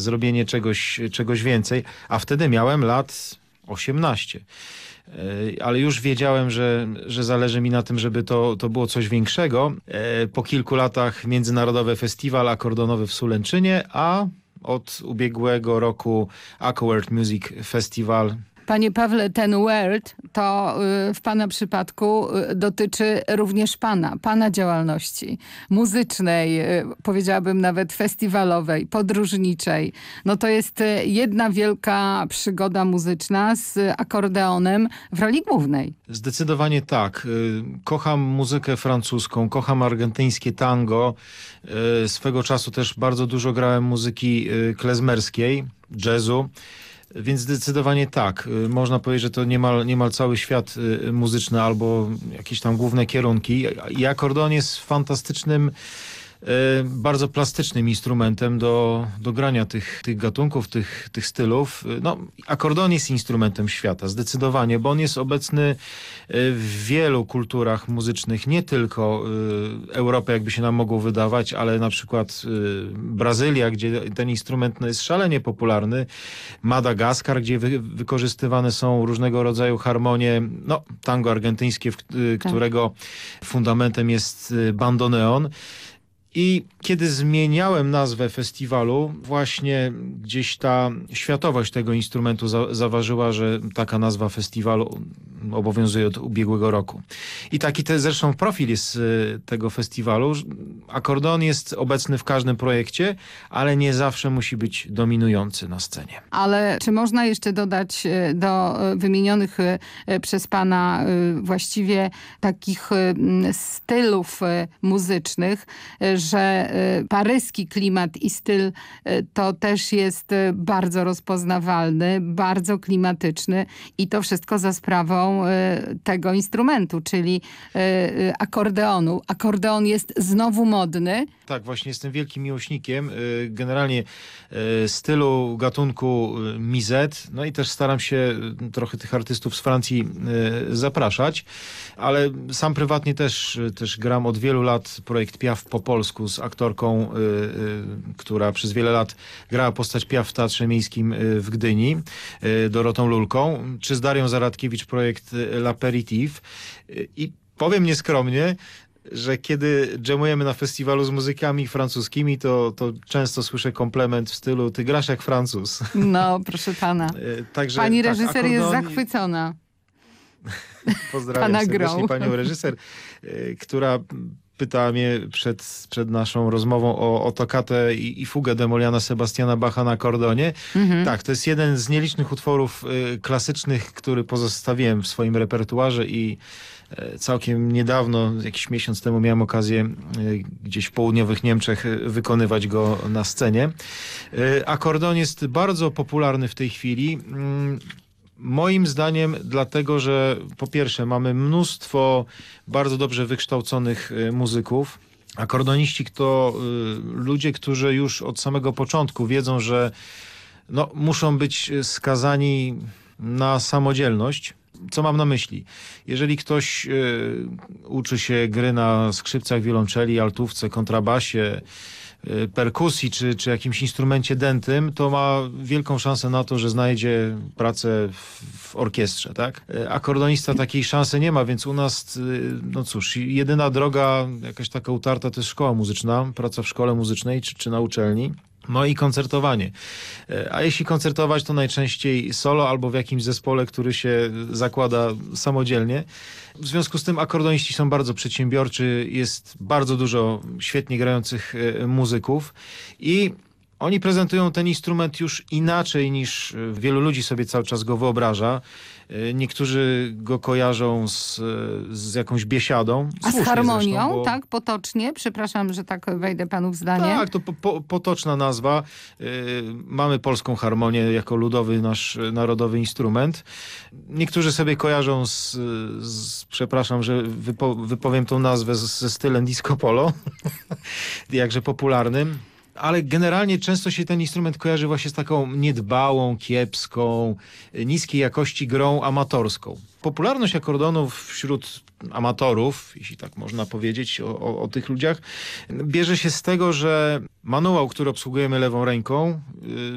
zrobienie czegoś więcej, a wtedy miałem lat 18. Ale już wiedziałem, że zależy mi na tym, żeby to było coś większego. Po kilku latach Międzynarodowy Festiwal Akordeonowy w Sulęczynie, a od ubiegłego roku Accord Music Festival. Panie Pawle, ten world to w pana przypadku dotyczy również pana działalności muzycznej, powiedziałabym nawet festiwalowej, podróżniczej. No to jest jedna wielka przygoda muzyczna z akordeonem w roli głównej. Zdecydowanie tak. Kocham muzykę francuską, kocham argentyńskie tango. Swego czasu też bardzo dużo grałem muzyki klezmerskiej, jazzu. Więc zdecydowanie tak. Można powiedzieć, że to niemal cały świat muzyczny albo jakieś tam główne kierunki. I akordeon jest fantastycznym, bardzo plastycznym instrumentem do grania tych gatunków, tych stylów. No, akordeon jest instrumentem świata, zdecydowanie, bo on jest obecny w wielu kulturach muzycznych, nie tylko Europy, jakby się nam mogło wydawać, ale na przykład Brazylia, gdzie ten instrument jest szalenie popularny, Madagaskar, gdzie wykorzystywane są różnego rodzaju harmonie, no, tango argentyńskie, którego fundamentem jest bandoneon. I kiedy zmieniałem nazwę festiwalu, właśnie gdzieś ta światowość tego instrumentu zaważyła, że taka nazwa festiwalu obowiązuje od ubiegłego roku. I taki zresztą profil jest tego festiwalu. Akordeon jest obecny w każdym projekcie, ale nie zawsze musi być dominujący na scenie. Ale czy można jeszcze dodać do wymienionych przez pana właściwie takich stylów muzycznych, że paryski klimat i styl to też jest bardzo rozpoznawalny, bardzo klimatyczny i to wszystko za sprawą tego instrumentu, czyli akordeonu. Akordeon jest znowu modny. Tak, właśnie jestem wielkim miłośnikiem generalnie stylu, gatunku mizet, no i też staram się trochę tych artystów z Francji zapraszać, ale sam prywatnie też gram od wielu lat projekt Piaf po polsku z aktorką, która przez wiele lat grała postać Piaf w Teatrze Miejskim w Gdyni, Dorotą Lulką, czy z Darią Zaradkiewicz projekt L'Aperitif. I powiem nieskromnie, że kiedy dżemujemy na festiwalu z muzykami francuskimi, to często słyszę komplement w stylu "ty grasz jak Francuz". No, proszę pana. Także, pani tak, reżyser jest zachwycona. Pozdrawiam serdecznie panią reżyser, która pytała mnie przed naszą rozmową o toccatę i fugę Demoliana Sebastiana Bacha na akordeonie. Tak, to jest jeden z nielicznych utworów klasycznych, który pozostawiłem w swoim repertuarze i całkiem niedawno, jakiś miesiąc temu miałem okazję gdzieś w południowych Niemczech wykonywać go na scenie. Akordeon jest bardzo popularny w tej chwili. Moim zdaniem dlatego, że po pierwsze mamy mnóstwo bardzo dobrze wykształconych muzyków. Akordeoniści to ludzie, którzy już od samego początku wiedzą, że no, muszą być skazani na samodzielność. Co mam na myśli? Jeżeli ktoś uczy się gry na skrzypcach, wiolonczeli, altówce, kontrabasie, perkusji czy jakimś instrumencie dętym, to ma wielką szansę na to, że znajdzie pracę w orkiestrze, tak? Akordeonista takiej szansy nie ma, więc u nas, no cóż, jedyna droga jakaś taka utarta to jest szkoła muzyczna, praca w szkole muzycznej czy na uczelni. No i koncertowanie. A jeśli koncertować, to najczęściej solo albo w jakimś zespole, który się zakłada samodzielnie. W związku z tym akordeoniści są bardzo przedsiębiorczy, jest bardzo dużo świetnie grających muzyków i oni prezentują ten instrument już inaczej niż wielu ludzi sobie cały czas go wyobraża. Niektórzy go kojarzą z jakąś biesiadą. A z harmonią, zresztą, bo... tak? Potocznie? Przepraszam, że tak wejdę panu w zdanie. Tak, to potoczna nazwa. Mamy polską harmonię jako ludowy nasz narodowy instrument. Niektórzy sobie kojarzą przepraszam, że wypowiem tą nazwę ze stylem disco polo, jakże popularnym. Ale generalnie często się ten instrument kojarzy właśnie z taką niedbałą, kiepską, niskiej jakości grą amatorską. Popularność akordeonu wśród amatorów, jeśli tak można powiedzieć o tych ludziach, bierze się z tego, że manuał, który obsługujemy lewą ręką,